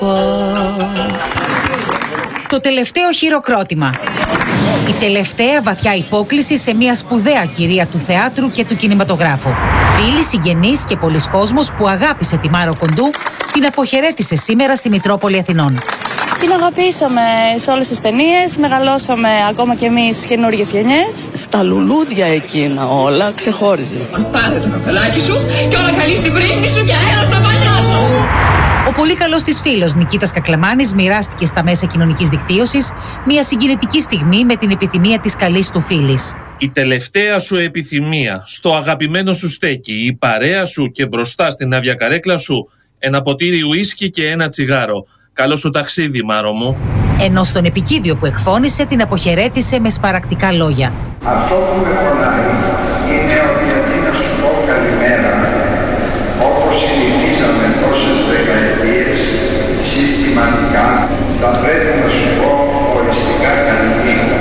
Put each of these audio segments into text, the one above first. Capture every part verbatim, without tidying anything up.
Το τελευταίο χειροκρότημα. Η τελευταία βαθιά υπόκλιση σε μια σπουδαία κυρία του θεάτρου και του κινηματογράφου. Φίλοι, συγγενείς και πολλοί κόσμος που αγάπησε τη Μάρο Κοντού την αποχαιρέτησε σήμερα στη Μητρόπολη Αθηνών. Την αγαπήσαμε σε όλες τις ταινίες, μεγαλώσαμε ακόμα κι εμείς καινούργιες γενιές. Στα λουλούδια εκείνα όλα ξεχώριζε. Πάρε το καπελάκι σου και όλα καλή στην πρίμνη σου και αέρα στα παλιά σου. Ο πολύ καλός της φίλος Νικήτας Κακλαμάνης μοιράστηκε στα μέσα κοινωνικής δικτύωσης μια συγκινητική στιγμή με την επιθυμία της καλής του φίλης. Η τελευταία σου επιθυμία στο αγαπημένο σου στέκει, η παρέα σου και μπροστά στην άδεια καρέκλα σου ένα ποτήρι ουίσκι και ένα τσιγάρο. Καλό σου ταξίδι, Μάρο μου. Ενώ στον επικίδιο που εκφώνησε την αποχαιρέτησε με σπαρακτικά λόγια. Αυτό που με πονάει είναι ότι αντί να σου πω καλημέρα, όπως συνηθίζαμε τόσες δεκαετίες, συστηματικά, θα πρέπει να σου πω οριστικά καληνύχτα.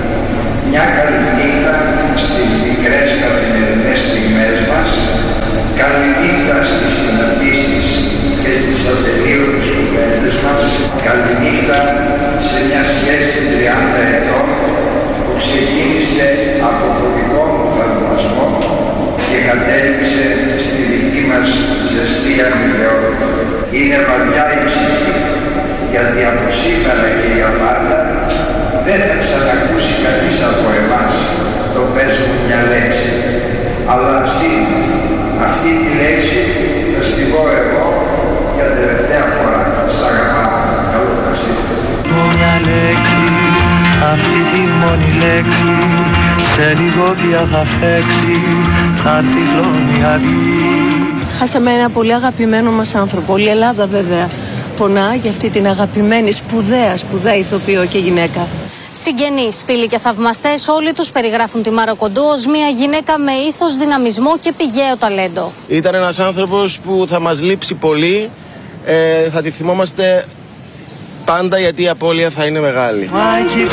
Μια καληνύχτα στις μικρές καθημερινές στιγμές μας, καληνύχτα στις συναντήσεις και στις ατελείωτες κουβέντες μας, καληνύχτα σε μια σχέση τριάντα ετών που ξεκίνησε από το δικό μου θαυμασμό και κατέληξε στη δική μας ζεστή αμοιβαιότητα. Είναι βαριά η ψυχή, γιατί από σήμερα και για πάντα δεν θα ξανακούσει κανείς από εμάς το πες μου μια λέξη, αλλά αυτή, αυτή τη λέξη θα στη πω εγώ για τελευταία φορά. Σ' αγαπάω. Καλό ταξίδι. Μια λέξη, αυτή τη μόνη λέξη, σε λίγο θα φέξει, θα έρθει η αυγή. Χάσαμε ένα πολύ αγαπημένο μας άνθρωπο, όλη η Ελλάδα βέβαια πονά για αυτή την αγαπημένη σπουδαία, σπουδαία ηθοποιό και γυναίκα. Συγγενείς, φίλοι και θαυμαστές, όλοι τους περιγράφουν τη Μάρο Κοντού ως μια γυναίκα με ήθος, δυναμισμό και πηγαίο ταλέντο. Ήταν ένας άνθρωπος που θα μας λείψει πολύ, ε, θα τη θυμόμαστε πάντα γιατί η απώλεια θα είναι μεγάλη.